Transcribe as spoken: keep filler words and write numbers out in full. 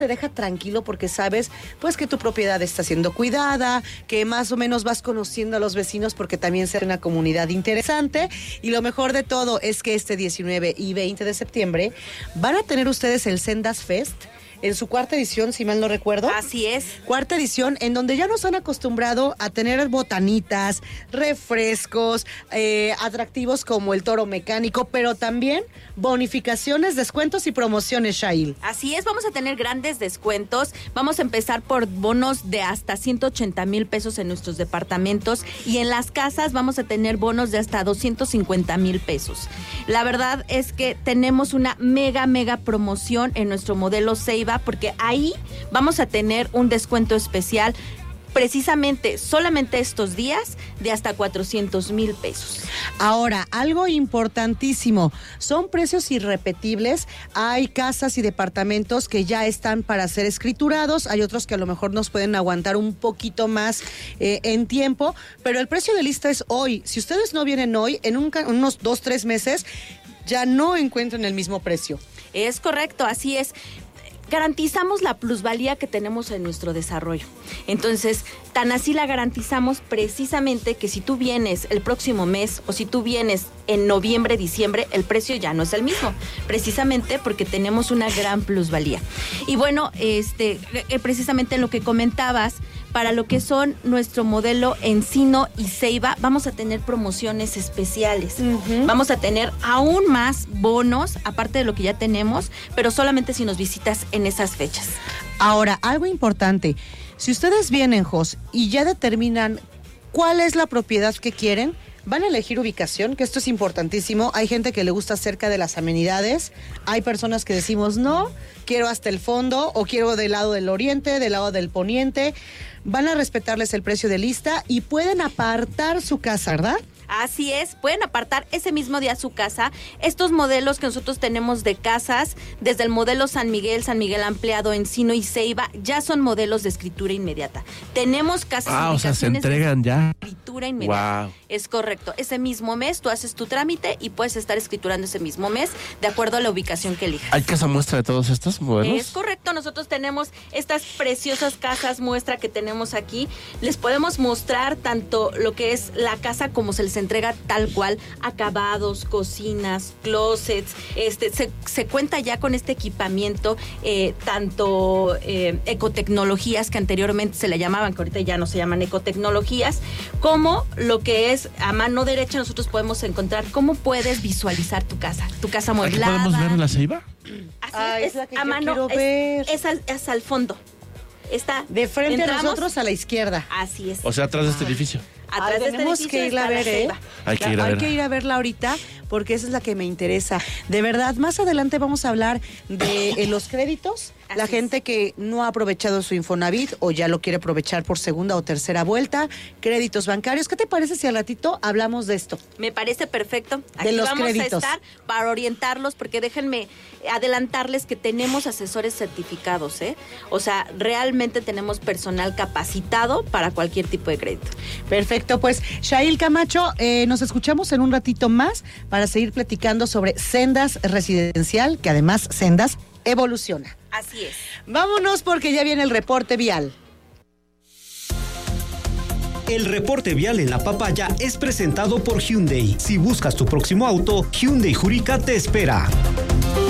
te deja tranquilo porque sabes pues que tu propiedad está siendo cuidada, que más o menos vas conociendo a los vecinos porque también será una comunidad interesante, y lo mejor de todo es que este diecinueve y veinte de septiembre van a tener ustedes el Sendas Fest en su cuarta edición, si mal no recuerdo. Así es. Cuarta edición, en donde ya nos han acostumbrado a tener botanitas, refrescos, eh, atractivos como el toro mecánico, pero también bonificaciones, descuentos y promociones, Shail. Así es, vamos a tener grandes descuentos. Vamos a empezar por bonos de hasta ciento ochenta mil pesos en nuestros departamentos, y en las casas vamos a tener bonos de hasta doscientos cincuenta mil pesos. La verdad es que tenemos una mega, mega promoción en nuestro modelo Ceiba, porque ahí vamos a tener un descuento especial precisamente solamente estos días de hasta cuatrocientos mil pesos. Ahora, algo importantísimo, son precios irrepetibles. Hay casas y departamentos que ya están para ser escriturados, hay otros que a lo mejor nos pueden aguantar un poquito más eh, en tiempo, pero el precio de lista es hoy. Si ustedes no vienen hoy, en un, unos dos, tres meses, ya no encuentran el mismo precio. Es correcto, así es. Garantizamos la plusvalía que tenemos en nuestro desarrollo. Entonces, tan así la garantizamos precisamente que si tú vienes el próximo mes o si tú vienes en noviembre, diciembre, el precio ya no es el mismo, precisamente porque tenemos una gran plusvalía. Y bueno, este, precisamente en lo que comentabas, para lo que son nuestro modelo Encino y Ceiba, vamos a tener promociones especiales. Uh-huh. Vamos a tener aún más bonos, aparte de lo que ya tenemos, pero solamente si nos visitas en esas fechas. Ahora, algo importante, si ustedes vienen, Jos, y ya determinan cuál es la propiedad que quieren, van a elegir ubicación, que esto es importantísimo. Hay gente que le gusta cerca de las amenidades, hay personas que decimos no, quiero hasta el fondo, o quiero del lado del oriente, del lado del poniente. Van a respetarles el precio de lista y pueden apartar su casa, ¿verdad? Así es, pueden apartar ese mismo día su casa. Estos modelos que nosotros tenemos de casas, desde el modelo San Miguel, San Miguel Ampliado, Encino y Ceiba, ya son modelos de escritura inmediata. Tenemos casas ah, o sea, se entregan ya. Escritura inmediata. Wow. Es correcto. Ese mismo mes tú haces tu trámite y puedes estar escriturando ese mismo mes de acuerdo a la ubicación que elijas. ¿Hay casa muestra de todos estos modelos? Es correcto. Nosotros tenemos estas preciosas casas muestra que tenemos aquí. Les podemos mostrar tanto lo que es la casa como se les entrega tal cual, acabados, cocinas, closets, este, se, se cuenta ya con este equipamiento, eh, tanto eh, ecotecnologías que anteriormente se le llamaban, que ahorita ya no se llaman ecotecnologías, como lo que es a mano derecha nosotros podemos encontrar cómo puedes visualizar tu casa, tu casa amueblada. ¿Aquí podemos ver la Ceiba? Así ah, es, es la que a yo mano, quiero es, ver. Es, al, es al fondo. Está, de frente entramos, a nosotros a la izquierda. Así es. O sea, atrás de este edificio. Atrás Ay, de este tenemos edificio que irla a ver, ¿eh? Hay que ir a Hay ver. que ir a verla ahorita porque esa es la que me interesa. De verdad, más adelante vamos a hablar de eh, los créditos. Así la es. gente que no ha aprovechado su Infonavit o ya lo quiere aprovechar por segunda o tercera vuelta. Créditos bancarios. ¿Qué te parece si al ratito hablamos de esto? Me parece perfecto. Aquí De los vamos créditos. a estar para orientarlos, porque déjenme adelantarles que tenemos asesores certificados, ¿eh? O sea, realmente tenemos personal capacitado para cualquier tipo de crédito. Perfecto, pues Shail Camacho, eh, nos escuchamos en un ratito más para seguir platicando sobre Sendas Residencial, que además Sendas evoluciona. Así es. Vámonos porque ya viene el reporte vial. El reporte vial en La Papaya es presentado por Hyundai. Si buscas tu próximo auto, Hyundai Jurica te espera.